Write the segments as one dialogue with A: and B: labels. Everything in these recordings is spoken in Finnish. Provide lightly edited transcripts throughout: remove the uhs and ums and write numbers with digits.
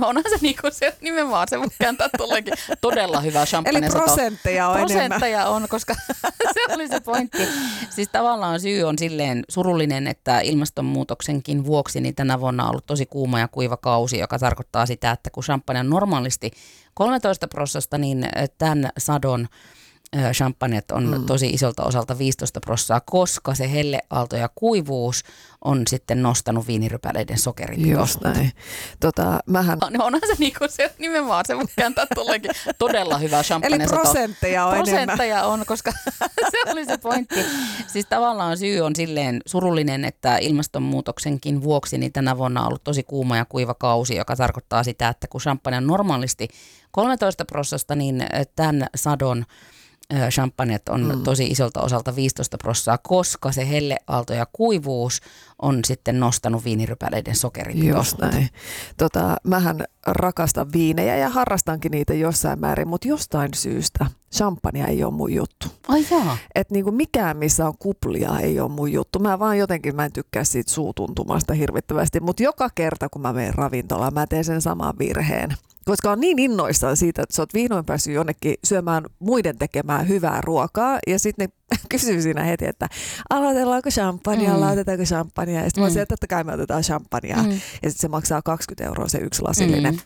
A: No onhan se niinku se nimenomaan, se voi kääntää tollekin todella hyvä champagne.
B: Eli prosentteja on
A: Prosentteja on, koska se oli se pointti. Siis tavallaan syy on silleen surullinen, että ilmastonmuutoksenkin vuoksi niin tänä vuonna on ollut tosi kuuma ja kuiva kausi, joka tarkoittaa sitä, että kun champagne on normaalisti 13%, niin tämän sadon champagnet on tosi isolta osalta 15%, koska se helleaalto ja kuivuus on sitten nostanut viinirypäleiden sokeripitoisuutta.
B: Just näin.
A: No onhan se niinku se nimenomaan, se voi kääntää tollekin todella hyvä champagne.
B: Eli prosentteja on
A: Prosentteja on, koska se oli se pointti. Siis tavallaan syy on silleen surullinen, että ilmastonmuutoksenkin vuoksi niin tänä vuonna on ollut tosi kuuma ja kuiva kausi, joka tarkoittaa sitä, että kun champagne on normaalisti 13%, niin tämän sadon champagnet on tosi isolta osalta 15%, koska se helleaalto ja kuivuus on sitten nostanut viinirypäleiden sokeripitoisuutta.
B: Just näin. Mähän rakastan viinejä ja harrastankin niitä jossain määrin, mutta jostain syystä champagne ei ole mun juttu.
A: Ai jaa.
B: Et niinku mikään, missä on kuplia, ei ole mun juttu. Mä en tykkää siitä suutuntumasta hirvittävästi, mutta joka kerta, kun mä menen ravintolaan, mä teen sen saman virheen. Koska on niin innoissaan siitä, että sä oot vihdoin päässyt jonnekin syömään muiden tekemään hyvää ruokaa. Ja sitten ne kysyy siinä heti, että aloitellaanko champagnea, laitetaanko champagnea. Ja sitten mä oon että totta kai me otetaan champagnea. Ja sitten se maksaa 20 € se yksi lasillinen.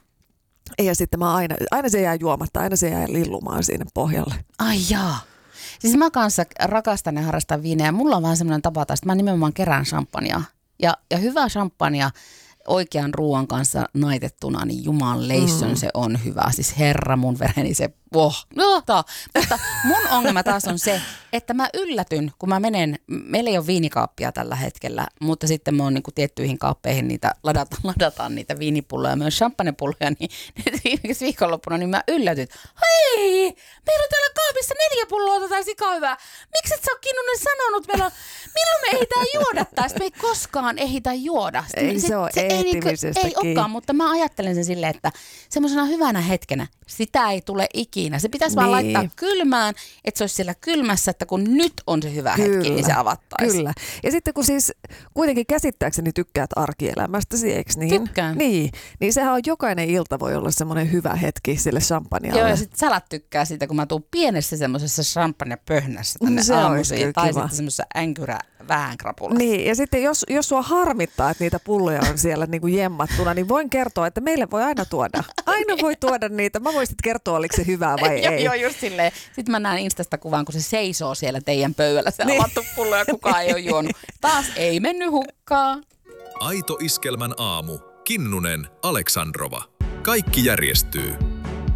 B: Ja sitten mä aina se jää juomatta, aina se jää lillumaan sinne pohjalle.
A: Ai jaa. Siis mä kanssa rakastan ja harrastan viinejä. Mulla on vähän semmoinen tapa taas, että mä nimenomaan kerään champagnea. Ja hyvä champagnea oikean ruoan kanssa naitettuna, niin jumalleisson se on hyvä. Siis herra mun vereni se, mutta mun ongelma taas on se, että mä yllätyn, kun mä menen, meillä ei ole viinikaappia tällä hetkellä, mutta sitten mä oon niin kuin tiettyihin kaappeihin niitä, ladataan niitä viinipulloja, myös champagnepulloja, niin viimeksi viikonloppuna, niin mä yllätyn, hei, meillä on täällä kaapissa 4 pulloa tätä sikahyvää. Miksi et sä oot Kinnunen sanonut, milloin me ehditään juoda tästä? Me ei koskaan ehditä juoda.
B: Ei se ole eettimisestikin.
A: Ei olekaan, mutta mä ajattelen sen silleen, että semmoisena hyvänä hetkenä sitä ei tule ikinä. Se pitäisi vaan laittaa kylmään, että se olisi siellä kylmässä, että kun nyt on se hyvä hetki, niin se avattaisi.
B: Kyllä. Ja sitten kun siis kuitenkin käsittääkseni tykkäät arkielämästäsi, eikö niin?
A: Tykkään.
B: Niin sehän on jokainen ilta voi olla semmoinen hyvä hetki sille champagnealle.
A: Joo, ja sitten sälät tykkää siitä, kun mä tuun pienessä semmoisessa champagne-pöhnässä tänne aamuisiin. Tai sitten semmoisessa vähän krapulassa.
B: Niin, ja sitten jos sua harmittaa, että niitä pulloja on siellä niin kuin jemmattuna, niin voin kertoa, että meille voi aina tuoda. Aina voi tuoda niitä. Mä voisin kertoa, oliko se hyvää vai ei.
A: Joo, just silleen. Sitten mä näen Instasta kuvan, kun se seisoo siellä teidän pöydällä. Se avattu pullo ja kukaan ei ole juonut. Taas ei mennyt hukkaan.
C: Aito Iskelmän aamu. Kinnunen, Aleksandrova. Kaikki järjestyy.